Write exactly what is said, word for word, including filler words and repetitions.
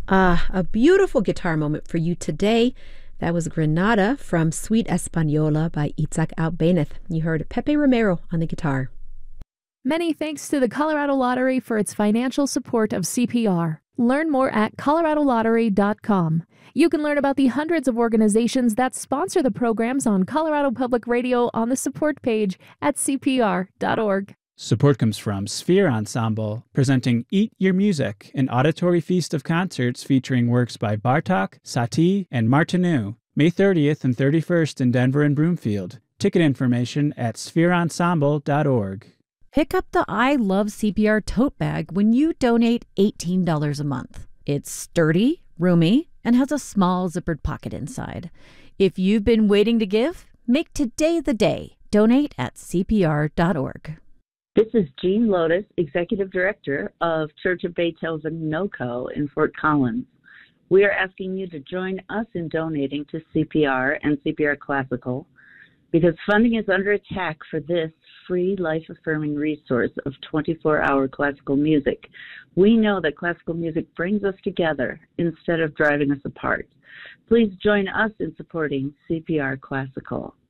Ah, a beautiful guitar moment for you today. That was Granada from Suite Española by Itzhak Albéniz. You heard Pepe Romero on the guitar. Many thanks to the Colorado Lottery for its financial support of C P R. Learn more at colorado lottery dot com. You can learn about the hundreds of organizations that sponsor the programs on Colorado Public Radio on the support page at c p r dot org. Support comes from Sphere Ensemble, presenting Eat Your Music, an auditory feast of concerts featuring works by Bartok, Satie, and Martineau, May thirtieth and thirty-first in Denver and Broomfield. Ticket information at sphere ensemble dot org. Pick up the I Love C P R tote bag when you donate eighteen dollars a month. It's sturdy, roomy, and has a small zippered pocket inside. If you've been waiting to give, make today the day. Donate at c p r dot org. This is Jean Lotus, Executive Director of Church of Beethoven NoCo in Fort Collins. We are asking you to join us in donating to C P R and C P R Classical because funding is under attack for this free life-affirming resource of twenty-four hour classical music. We know that classical music brings us together instead of driving us apart. Please join us in supporting C P R Classical.